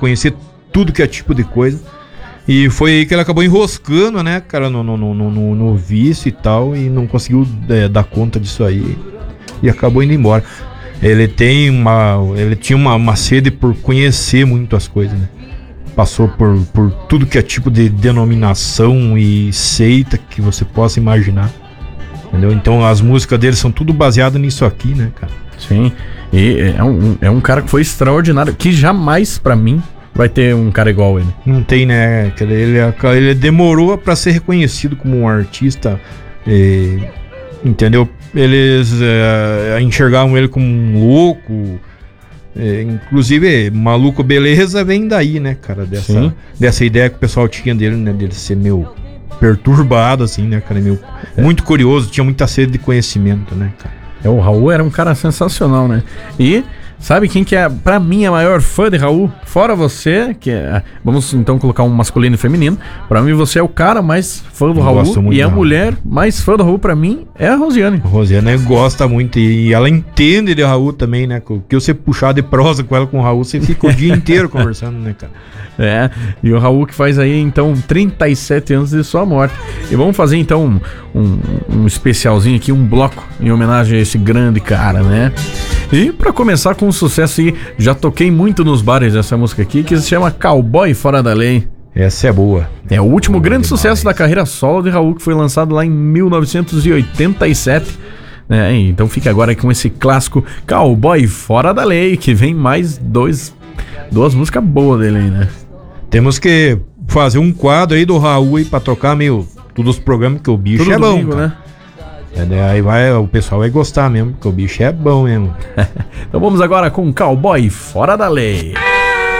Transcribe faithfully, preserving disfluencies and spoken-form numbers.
conhecer tudo que é tipo de coisa. E foi aí que ele acabou enroscando, né, cara, no, no, no, no, no vício e tal, e não conseguiu é, dar conta disso aí e acabou indo embora. Ele tem uma, ele tinha uma, uma sede por conhecer muito as coisas, né? Passou por, por tudo que é tipo de denominação e seita que você possa imaginar, entendeu? Então as músicas dele são tudo baseadas nisso aqui, né, cara? Sim, e é um, é um cara que foi extraordinário, que jamais, pra mim, vai ter um cara igual ele. Não tem, né? Ele, ele, ele demorou pra ser reconhecido como um artista, é, entendeu? Eles é, enxergavam ele como um louco. É, inclusive, maluco beleza vem daí, né, cara? Dessa, dessa ideia que o pessoal tinha dele, né? Dele ser meio perturbado, assim, né, cara? Meio, é. Muito curioso, tinha muita sede de conhecimento, né, cara? É, o Raul era um cara sensacional, né? E sabe quem que é, pra mim, a maior fã de Raul? Fora você, que é... Vamos então colocar um masculino e feminino. Pra mim, você é o cara mais fã do Eu Raul. E a mulher mais fã do Raul, pra mim, é a Rosiane. A Rosiane gosta muito e ela entende de Raul também, né? Que você puxar de prosa com ela, com o Raul, você fica o dia inteiro conversando, né, cara? É, e o Raul que faz aí, então, trinta e sete anos de sua morte. E vamos fazer, então, um, um, um especialzinho aqui, um bloco em homenagem a esse grande cara, né? E pra começar com um sucesso aí, já toquei muito nos bares essa música aqui, que se chama Cowboy Fora da Lei. Essa é boa. É o último boa grande demais. Sucesso da carreira solo de Raul, que foi lançado lá em mil novecentos e oitenta e sete. É, então fica agora com esse clássico Cowboy Fora da Lei, que vem mais dois, duas músicas boas dele aí, né? Temos que fazer um quadro aí do Raul aí pra tocar meio todos os programas, que o bicho tudo é bom, domingo, né? É, né? Aí vai, o pessoal vai gostar mesmo, porque o bicho é bom mesmo. Então vamos agora com Cowboy Fora da Lei.